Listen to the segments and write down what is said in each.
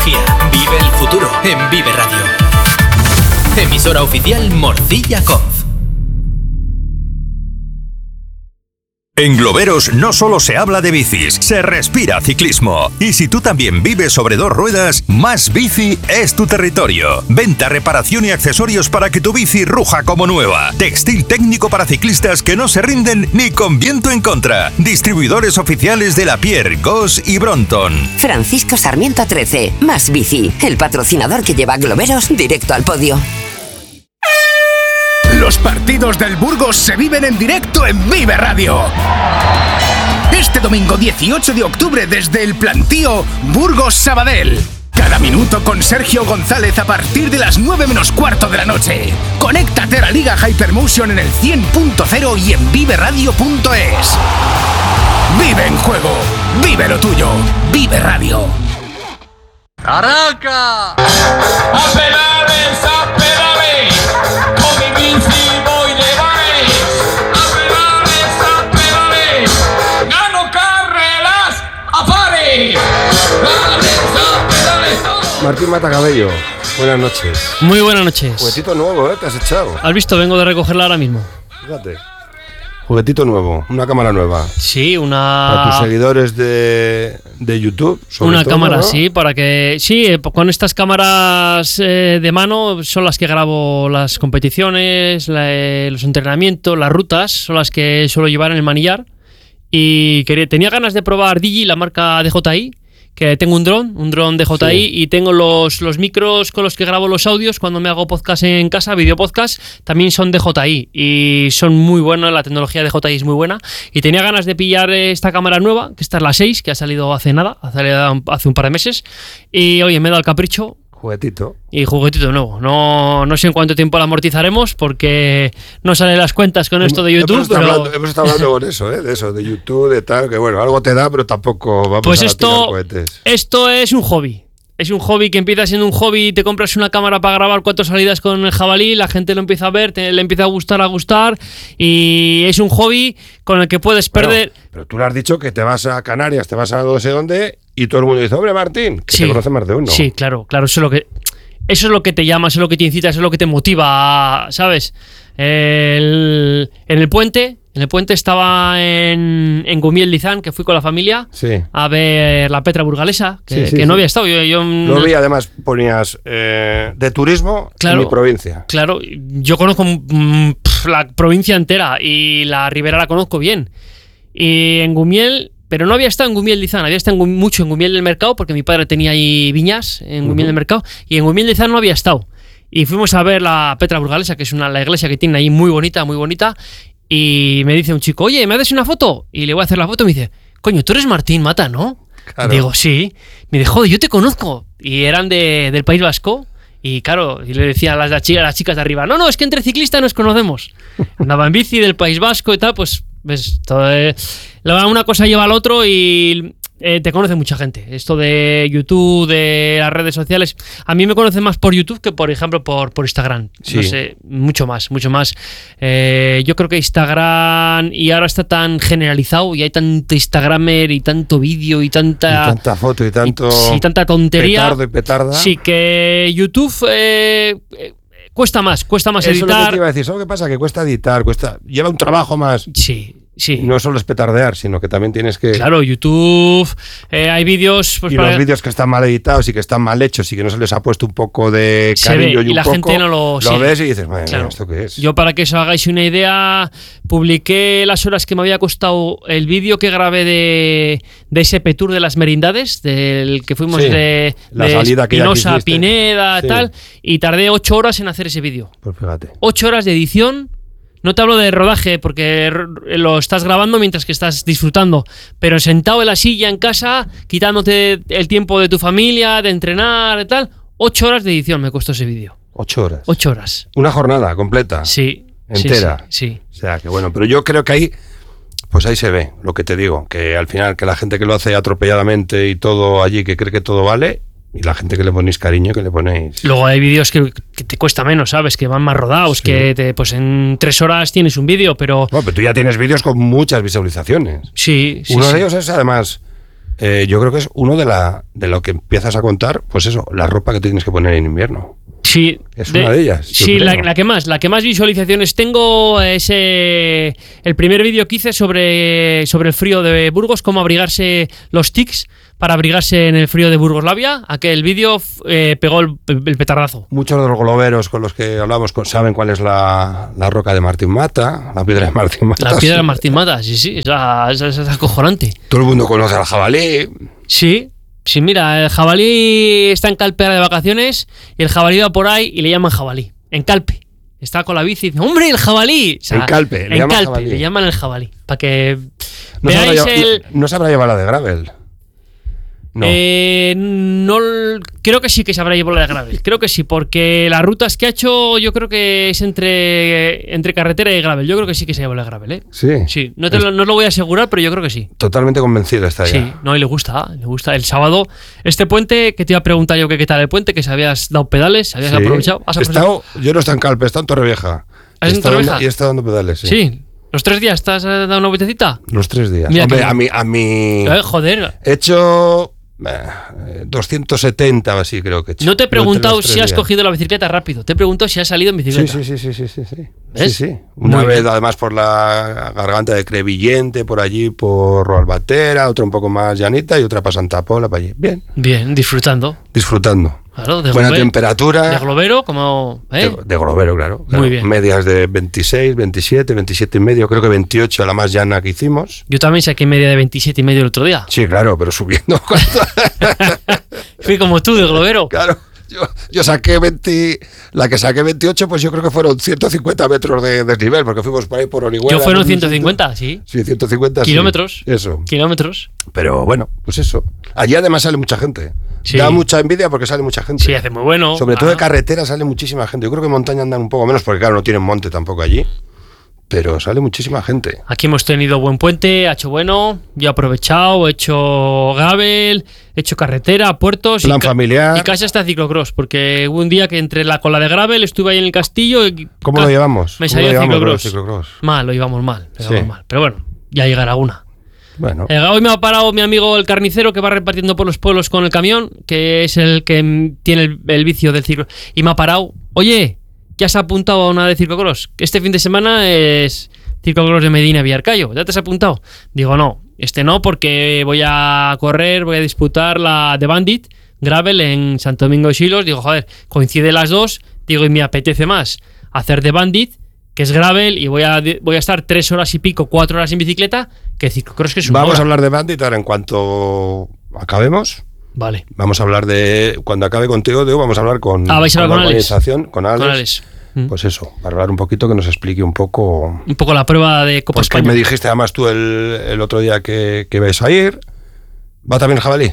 tecnología. Vive el futuro en Vive Radio. Emisora oficial Morcilla Conf. En Globeros no solo se habla de bicis, se respira ciclismo. Y si tú también vives sobre dos ruedas, Más Bici es tu territorio. Venta, reparación y accesorios para que tu bici ruja como nueva. Textil técnico para ciclistas que no se rinden ni con viento en contra. Distribuidores oficiales de Lapierre, Goss y Brompton. Francisco Sarmiento 13, Más Bici, el patrocinador que lleva a Globeros directo al podio. Los partidos del Burgos se viven en directo en Vive Radio. Este domingo 18 de octubre desde el Plantío Burgos-Sabadell. Cada minuto con Sergio González a partir de las 9 menos cuarto de la noche. Conéctate a la Liga Hypermotion en el 100.0 y en viveradio.es. Vive en juego. Vive lo tuyo. Vive Radio. ¡Arranca! ¡A pedales, a pedales! Con mi bici voy de bares. ¡A pedales, gano carreras a pares! ¡Pedales, a pedales, todo! Martín Matacabello, buenas noches. Muy buenas noches. Juguetito nuevo, ¿te has echado? ¿Has visto? Vengo de recogerla ahora mismo. Fíjate. Juguetito nuevo, una cámara nueva. Sí, Para tus seguidores de YouTube, sobre una todo, cámara, ¿no? sí, para que... Sí, con estas cámaras de mano son las que grabo las competiciones, los entrenamientos, las rutas, son las que suelo llevar en el manillar. Y tenía ganas de probar Digi, la marca DJI, que tengo un dron DJI, sí. Y tengo los micros con los que grabo los audios cuando me hago podcast en casa, video podcast, también son DJI y son muy buenos, la tecnología DJI es muy buena y tenía ganas de pillar esta cámara nueva, que esta es la 6, que ha salido hace nada, hace un par de meses y oye, me he dado el capricho. Juguetito. Y juguetito nuevo. No sé en cuánto tiempo la amortizaremos porque no salen las cuentas con esto de YouTube. Hemos estado hablando con eso, de eso, de YouTube, de tal, que bueno, algo te da, pero tampoco vamos pues a tirar cohetes. Esto es un hobby. Es un hobby que empieza siendo un hobby, te compras una cámara para grabar 4 salidas con el jabalí, la gente lo empieza a ver, le empieza a gustar y es un hobby con el que puedes perder... Pero tú le has dicho que te vas a Canarias, te vas a no sé dónde y todo el mundo dice, hombre Martín, que sí, te conoce más de uno. Sí, claro, eso es lo que te llama, eso es lo que te incita, eso es lo que te motiva, ¿sabes? En el puente estaba en Gumiel Lizán, que fui con la familia a ver la Petra burgalesa, que no había estado. Yo lo vi, además ponías de turismo en mi provincia. Claro, yo conozco la provincia entera y la ribera la conozco bien. Y en Gumiel... Pero no había estado en Gumiel Lizán, había estado mucho en Gumiel del Mercado, porque mi padre tenía ahí viñas en Gumiel del Mercado, y en Gumiel Lizán no había estado. Y fuimos a ver la Petra burgalesa, que es la iglesia que tiene ahí muy bonita, y me dice un chico, oye, ¿me haces una foto? Y le voy a hacer la foto y me dice, coño, tú eres Martín Mata, ¿no? Claro. Digo, sí. Me dice, joder, yo te conozco. Y eran del País Vasco. Y claro, y le decía a las chicas de arriba, no, es que entre ciclistas nos conocemos. Andaba en bici del País Vasco y tal, pues ves, todo una cosa lleva al otro y te conoce mucha gente. Esto de YouTube, de las redes sociales, a mí me conocen más por YouTube que, por ejemplo, por Instagram. Sí. No sé, mucho más. Yo creo que Instagram, y ahora está tan generalizado y hay tanto Instagramer y tanto vídeo y tanta foto y tanto tanta tontería. Petardo y petarda. Sí, que YouTube cuesta más editar. Eso es lo que te iba a decir. ¿Sabes qué pasa? Que cuesta editar, lleva un trabajo más. Sí. No solo es petardear, sino que también tienes que... Claro, YouTube, hay vídeos... Pues los vídeos que están mal editados y que están mal hechos y que no se les ha puesto un poco de cariño y la gente no lo ves y dices, madre mía, ¿esto qué es? Yo, para que os hagáis una idea, publiqué las horas que me había costado el vídeo que grabé de ese Tour de las merindades, del que fuimos de salida Espinosa, Pineda, tal, y tardé 8 horas en hacer ese vídeo. Pues fíjate. 8 horas de edición. No te hablo de rodaje porque lo estás grabando mientras que estás disfrutando, pero sentado en la silla en casa, quitándote el tiempo de tu familia, de entrenar y tal, 8 horas de edición me costó ese vídeo. 8 horas. 8 horas. Una jornada completa. Sí. Entera. Sí. O sea, que bueno, pero yo creo que ahí se ve lo que te digo, que al final que la gente que lo hace atropelladamente y todo allí, que cree que todo vale... Y la gente que le ponéis cariño, que le ponéis... Luego hay vídeos que te cuesta menos, ¿sabes? Que van más rodados, sí. Que pues en 3 horas tienes un vídeo, pero... Bueno, pero tú ya tienes vídeos con muchas visualizaciones. Sí. Uno de ellos es, además, yo creo que es uno de lo que empiezas a contar, pues eso, la ropa que tienes que poner en invierno. Sí, es una de ellas. Sí, la que más visualizaciones tengo es el primer vídeo que hice sobre el frío de Burgos, cómo abrigarse los tics para abrigarse en el frío de Burgoslavia. Aquel vídeo pegó el petardazo. Muchos de los globeros con los que hablamos saben cuál es la roca de Martín Mata, la piedra de Martín Mata. La piedra de Martín Mata, sí, es acojonante. Todo el mundo conoce al jabalí. Sí, mira, el jabalí está en Calpe ahora de vacaciones y el jabalí va por ahí y le llaman jabalí. En Calpe. Está con la bici y dice, ¡hombre, el jabalí! O sea, en Calpe, le llaman el jabalí. Para que veáis no se habrá llevado la de gravel. No, creo que sí que se habrá llevado la de gravel. Creo que sí, porque las rutas que ha hecho yo creo que es entre carretera y gravel. Yo creo que sí que se llevó la de gravel, ¿eh? Sí. No lo voy a asegurar, pero yo creo que sí. Totalmente convencido está ya. Sí, no, y le gusta. El sábado, este puente, que te iba a preguntar yo qué tal el puente, que si habías dado pedales, habías aprovechado. Yo no estoy en Calpe, está en Torrevieja. ¿Has en Torrevieja? Y he estado dando pedales, Sí. ¿Los 3 días te has dado una vueltecita? Los 3 días. Mira, hombre, a mí joder. He hecho 270 o así, creo que he hecho. No te he preguntado si has cogido la bicicleta rápido. Te he preguntado si has salido en bicicleta. Sí. ¿Ves? Sí. Una vez, además, por la garganta de Crevillente, por allí, por Roalbatera, otra un poco más llanita y otra para Santa Pola, para allí. Bien, disfrutando. Claro, buena temperatura. De globero, como... De globero, claro. Muy bien. Medias de 26, 27, 27 y medio, creo que 28 la más llana que hicimos. Yo también saqué media de 27 y medio el otro día. Sí, claro, pero subiendo. Fui como tú, de globero. Claro. Yo saqué 20, la que saqué 28, pues yo creo que fueron 150 metros de desnivel, porque fuimos por ahí por Orihuela. Yo fueron 150, sí. Sí, 150. Kilómetros. Sí, eso. Kilómetros. Pero bueno, pues eso. Allí además sale mucha gente. Sí. Da mucha envidia porque sale mucha gente. Sí, hace muy bueno. Sobre todo de carretera sale muchísima gente. Yo creo que en montaña andan un poco menos, porque claro, no tienen monte tampoco allí. Pero sale muchísima gente. Aquí hemos tenido buen puente, ha hecho bueno. Yo he aprovechado, he hecho gravel, he hecho carretera, puertos. Plan familiar. Y casi hasta ciclocross, porque hubo un día que entre la cola de gravel estuve ahí en el castillo. ¿Cómo lo llevamos? Me salió ciclocross. Lo llevamos mal. Pero bueno, ya llegará una. Bueno. Hoy me ha parado mi amigo el carnicero, que va repartiendo por los pueblos con el camión, que es el que tiene el vicio del ciclo. Y me ha parado. Oye, ¿ya has apuntado a una de ciclocross? Este fin de semana es ciclocross de Medina Villarcayo. ¿Ya te has apuntado? Digo, no. No, porque voy a disputar la de Bandit gravel en Santo Domingo de Silos. Digo, joder, coincide las dos. Digo, y me apetece más hacer de Bandit, que es gravel, y voy a estar 3 horas y pico, 4 horas en bicicleta, que ciclocross, que es Vamos a hablar de Bandit ahora en cuanto acabemos. Vale. Vamos a hablar cuando acabe contigo, vamos a hablar con la organización, con Alex. Con Alex. Pues eso, para hablar un poquito, que nos explique un poco la prueba de Copa España. Me dijiste además tú el otro día que vais a ir. ¿Va también el jabalí?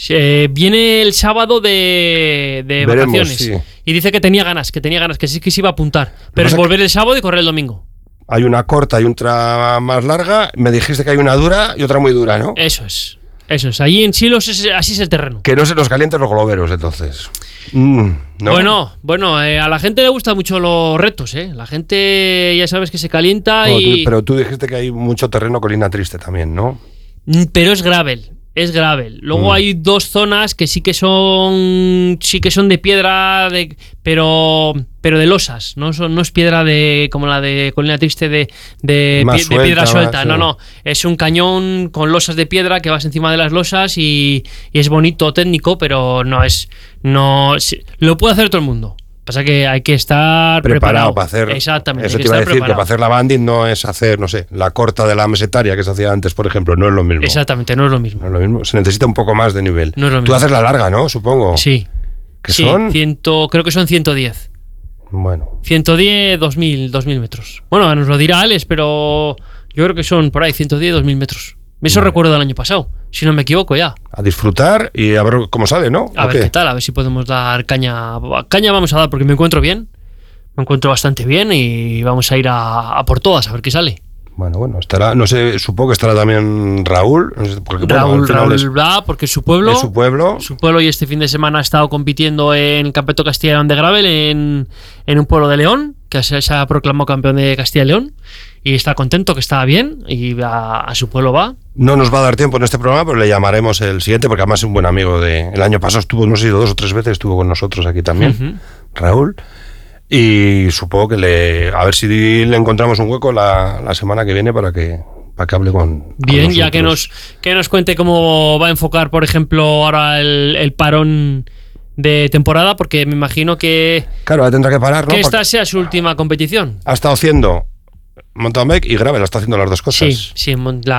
Viene el sábado de Veremos, vacaciones. Sí. Y dice que tenía ganas, que sí que se iba a apuntar. Pero es volver el sábado y correr el domingo. Hay una corta y otra más larga. Me dijiste que hay una dura y otra muy dura, ¿no? Eso es. Allí en Silos así es el terreno. Que no se nos calienten los globeros, entonces. ¿No? Bueno, a la gente le gustan mucho los retos, ¿eh? La gente ya sabes que se calienta Pero tú dijiste que hay mucho terreno colina triste también, ¿no? Pero es gravel. Luego hay 2 zonas que sí que son de piedra, pero de losas, no es piedra como la de Colina Triste de piedra suelta. Sí. No, es un cañón con losas de piedra que vas encima de las losas y es bonito, técnico, pero lo puede hacer todo el mundo. Pasa que hay que estar preparado para hacer. Exactamente. Eso te iba a decir, que para hacer la bandit no es hacer, no sé, la corta de la mesetaria que se hacía antes, por ejemplo, no es lo mismo. Exactamente, no es lo mismo. No es lo mismo, se necesita un poco más de nivel. No es lo mismo. Tú haces la larga, ¿no? Supongo. Sí. ¿Qué son? Creo que son 110. Bueno. 110, 2000 metros. Bueno, nos lo dirá Alex, pero yo creo que son por ahí 110, 2000 metros. Eso recuerdo del año pasado, si no me equivoco ya. A disfrutar y a ver cómo sale, ¿no? A ver qué tal, a ver si podemos dar caña. Caña vamos a dar porque me encuentro bien. Me encuentro bastante bien y vamos a ir a por todas, a ver qué sale. Bueno, estará, no sé, supongo que estará también Raúl. No sé, porque, Raúl va porque es su pueblo. Es su pueblo. Su pueblo, y este fin de semana ha estado compitiendo en el Campeonato Castilla y León de Gravel en un pueblo de León, que se ha proclamado campeón de Castilla y León. Y está contento, que está bien, y a su pueblo va. No nos va a dar tiempo en este programa, pero le llamaremos el siguiente, porque además es un buen amigo de... El año pasado estuvo, no sé si 2 o 3 veces, estuvo con nosotros aquí también, Raúl. Y supongo que a ver si le encontramos un hueco la semana que viene para que hable con bien, ya que nos cuente cómo va a enfocar, por ejemplo, ahora el parón de temporada, porque me imagino que... Claro, tendrá que parar, ¿no? Que esta sea su última competición. Ha estado haciendo mountain bike y gravel, está haciendo las dos cosas. Sí,